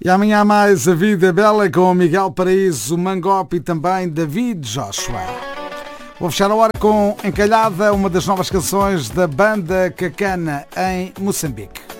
E amanhã há mais A Vida é Bela com Miguel Paraíso, Mangope e também David Joshua. Vou fechar a hora com Encalhada, uma das novas canções da banda Cacana em Moçambique.